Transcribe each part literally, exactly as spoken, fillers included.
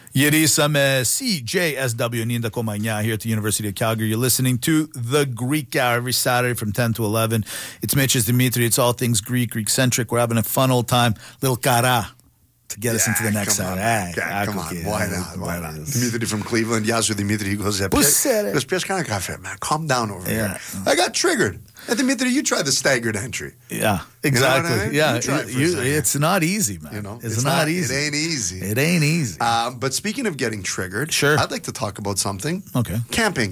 Yerisame C J S W Ninda Komanya here at the University of Calgary. You're listening to The Greek Hour every Saturday from ten to eleven. It's Mitch, it's Dimitri. It's all things Greek, Greek-centric. We're having a fun old time. Little kara to get yeah, us into the next hour. Yeah, yeah, come on. Why not? Why not? Dimitri from Cleveland. Yasu Dimitri goes, goes, goes, kind of cafe, man. Calm down over yeah. here. I got triggered. And Dimitri, you try the staggered entry. Yeah, exactly. You know I mean? Yeah, you try it you, it's not easy, man. You know, it's, it's not, not easy. It ain't easy. It ain't easy. Um, but speaking of getting triggered, sure. I'd like to talk about something. Okay. Camping.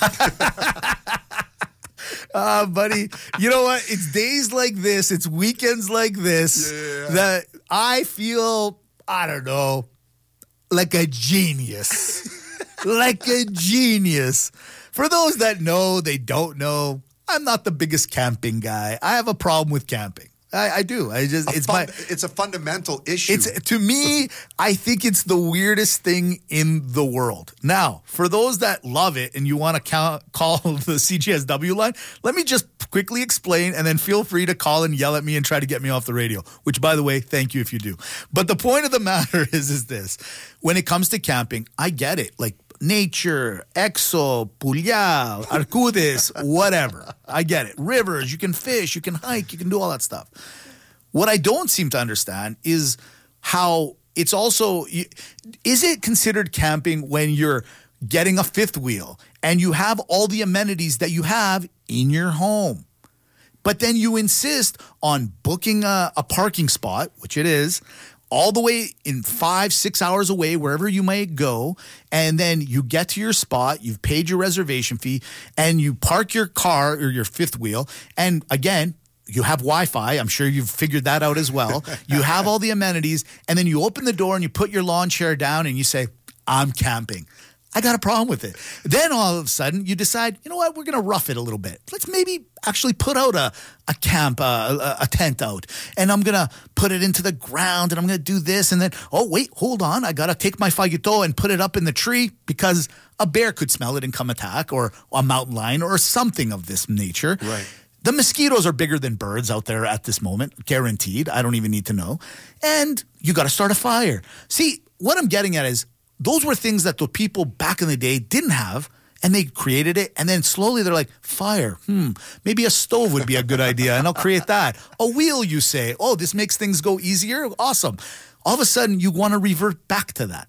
Uh, buddy, you know what? It's days like this, it's weekends like this yeah. that I feel, I don't know, like a genius. Like a genius. For those that know, they don't know, I'm not the biggest camping guy. I have a problem with camping. I, I do. I just a it's fun, my it's a fundamental issue. It's to me, I think it's the weirdest thing in the world. Now, for those that love it and you want to count, call the C G S W line, let me just quickly explain and then feel free to call and yell at me and try to get me off the radio, which by the way, thank you if you do. But the point of the matter is is this. When it comes to camping, I get it. Like nature, Exo, Pulya, Arcudes, whatever. I get it. Rivers, you can fish, you can hike, you can do all that stuff. What I don't seem to understand is how it's also, is it considered camping when you're getting a fifth wheel and you have all the amenities that you have in your home? But then you insist on booking a, a parking spot, which it is, all the way in five, six hours away, wherever you may go, and then you get to your spot, you've paid your reservation fee, and you park your car or your fifth wheel, and again, you have Wi-Fi. I'm sure you've figured that out as well. You have all the amenities, and then you open the door and you put your lawn chair down and you say, I'm camping. I got a problem with it. Then all of a sudden you decide, you know what, we're going to rough it a little bit. Let's maybe actually put out a, a camp, uh, a, a tent out, and I'm going to put it into the ground and I'm going to do this. And then, oh, wait, hold on. I got to take my fagito and put it up in the tree because a bear could smell it and come attack, or a mountain lion or something of this nature. Right. The mosquitoes are bigger than birds out there at this moment, guaranteed. I don't even need to know. And you got to start a fire. See, what I'm getting at is, those were things that the people back in the day didn't have, and they created it. And then slowly they're like, fire, hmm, maybe a stove would be a good idea, and I'll create that. A wheel, you say, oh, this makes things go easier? Awesome. All of a sudden, you want to revert back to that.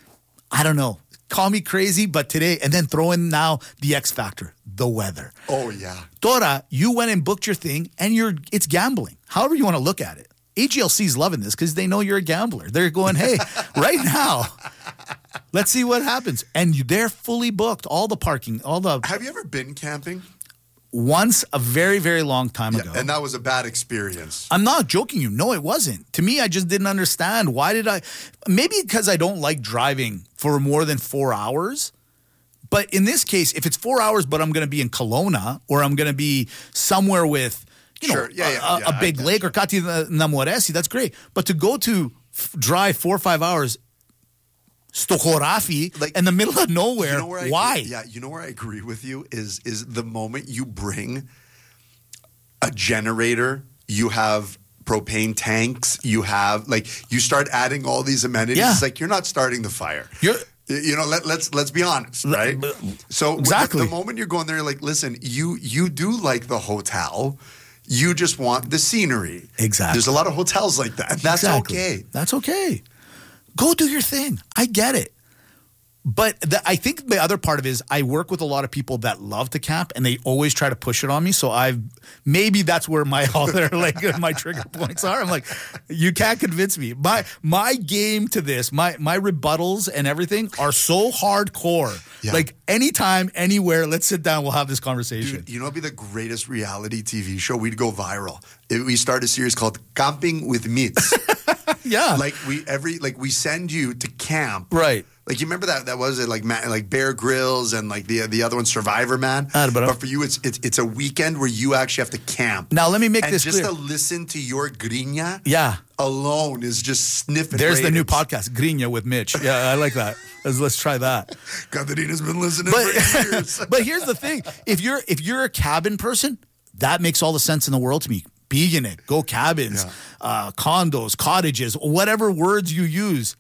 I don't know. Call me crazy, but today, and then throw in now the X factor, the weather. Oh, yeah. Tora, you went and booked your thing, and you're it's gambling. However you want to look at it. A G L C's loving this because they know you're a gambler. They're going, hey, right now, let's see what happens. And they're fully booked, all the parking, all the... Have you ever been camping? Once, a very, very long time yeah, ago. And that was a bad experience. I'm not joking you. No, it wasn't. To me, I just didn't understand. Why did I... Maybe because I don't like driving for more than four hours. But in this case, if it's four hours, but I'm going to be in Kelowna, or I'm going to be somewhere with... You know, sure. yeah, yeah, a, yeah, a big lake, or Kati Namoresi, that's great. But to go to f- drive four or five hours, Stochorafi, like, in the middle of nowhere, you know where I why? Agree, yeah, you know where I agree with you is is the moment you bring a generator, you have propane tanks, you have, like, you start adding all these amenities. Yeah. It's like you're not starting the fire. You're... You know, let, let's let's be honest, right? So exactly. the, the moment you're going there, like, listen, you you do like the hotel. You just want the scenery. Exactly. There's a lot of hotels like that. That's exactly. okay. That's okay. Go do your thing. I get it. But the, I think the other part of it is I work with a lot of people that love to camp, and they always try to push it on me. So I've maybe that's where my other like my trigger points are. I'm like, you can't convince me. My my game to this, my my rebuttals and everything are so hardcore. Yeah. Like anytime, anywhere, let's sit down. We'll have this conversation. Dude, you know, it'd be the greatest reality T V show. We'd go viral. If we start a series called Camping with Meats. Yeah, like we every like we send you to camp. Right. Like, you remember that that was it like like Bear Grylls and like the the other one, Survivor Man. Uh, but, but for you, it's, it's it's a weekend where you actually have to camp. Now let me make and this just clear. to listen to your griña, yeah, alone is just sniffing. There's ratings. the new podcast, Griña with Mitch. Yeah, I like that. Let's, let's try that. Caterina's been listening but, for years. But here's the thing: if you're if you're a cabin person, that makes all the sense in the world to me. Be in it, go cabins, yeah. uh, condos, cottages, whatever words you use.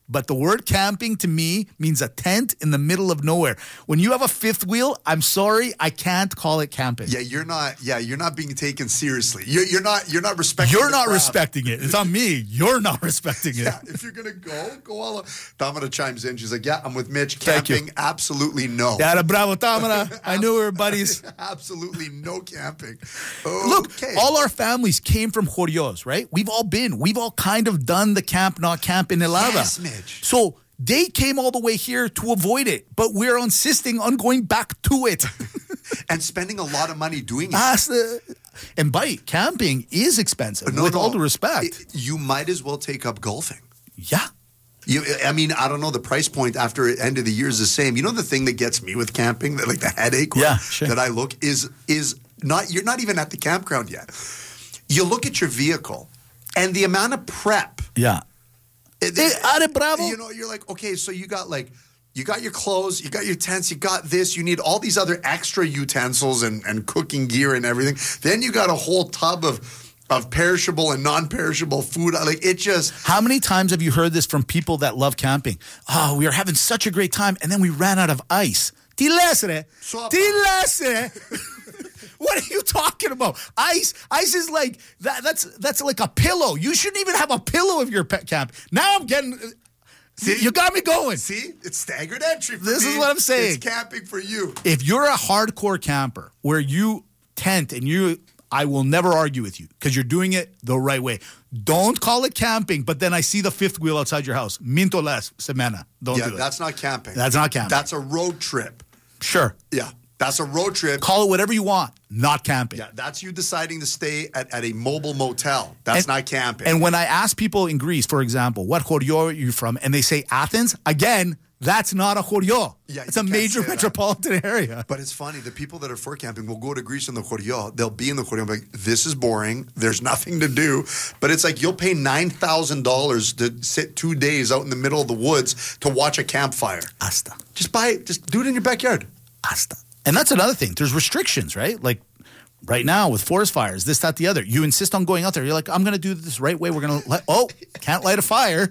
but the word camping to me means a tent in the middle of nowhere. When you have a fifth wheel, I'm sorry, I can't call it camping. Yeah, you're not. Yeah, you're not being taken seriously. You're, you're not. You're not respecting. You're the not crowd. respecting it. It's on me. You're not respecting it. Yeah, if you're gonna go, go all. Tamara chimes in. She's like, "Yeah, I'm with Mitch. Thank you. Camping, absolutely no. Yeah, bravo, Tamara. I knew we were buddies. Absolutely no camping. Look, Okay. all our families came from Jorios, right? We've all been. We've all kind of done the camp, not camp in Helada. Yes, Mitch. So they came all the way here to avoid it, but we're insisting on going back to it. and spending a lot of money doing it. That's the, and bite, camping is expensive, No, with no, all due respect. it- you might as well take up golfing. yeah. You, I mean, I don't know. The price point after end of the year is the same. You know, the thing that gets me with camping, that like the headache, Yeah, sure. that I look is is not. You're not even at the campground yet. You look at your vehicle, and the amount of prep. Yeah. It- Hey, Are Bravo. You know, you're like, okay, so you got like, you got your clothes, you got your tents, you got this, you need all these other extra utensils and, and cooking gear and everything. Then you got a whole tub of of perishable and non-perishable food. Like it just. How many times have you heard this from people that love camping? Oh, we were having such a great time, and then we ran out of ice. Ti lesere. So- Ti lesere. What are you talking about? Ice, ice is like that. That's that's like a pillow. You shouldn't even have a pillow if you're pet camp. Now I'm getting. See, you got me going. See, it's staggered entry. For This me. is what I'm saying. It's camping for you. If you're a hardcore camper where you tent and you, I will never argue with you because you're doing it the right way. Don't call it camping, but then I see the fifth wheel outside your house. Minto les semana. Don't Yeah, do it. that's not camping. That's not camping. That's a road trip. Sure. Yeah, that's a road trip. Call it whatever you want. Not camping. Yeah, that's you deciding to stay at, at a mobile motel. That's And- not camping. And when I ask people in Greece, for example, what Chorio are you from? And they say Athens, again, that's not a Chorio. Yeah, it's you a can't major say that. metropolitan area. But it's funny, the people that are for camping will go to Greece in the Chorio. They'll be in the Chorio and be like, this is boring. There's nothing to do. But it's like you'll pay nine thousand dollars to sit two days out in the middle of the woods to watch a campfire. Asta. Just buy it. Just do it in your backyard. Asta. And that's another thing. There's restrictions, right? Like right now with forest fires, this, that, the other. You insist on going out there. You're like, I'm going to do this right way. We're going to let, oh, can't light a fire.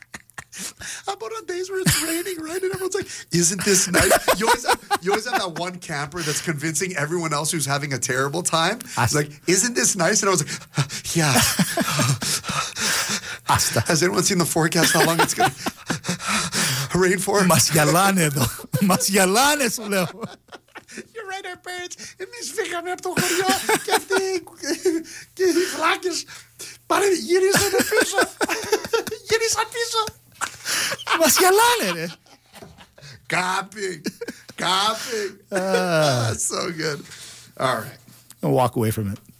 How about on days where it's raining, right? And everyone's like, isn't this nice? You always, have, you always have that one camper that's convincing everyone else who's having a terrible time. It's like, isn't this nice? And I was like, yeah. Asta. Has anyone seen the forecast, how long it's going to rain for? Mas yalane, though. Mas yalane, Soleo. You're right, our parents. Εμείς φύγαμε από το χωριό και αυτοί και οι φλάκες πάνε, γυρίσαν πίσω. Γυρίσαν πίσω. Mas yalane, ρε. Camping. Camping. Ah, so good. All right. I'll walk away from it.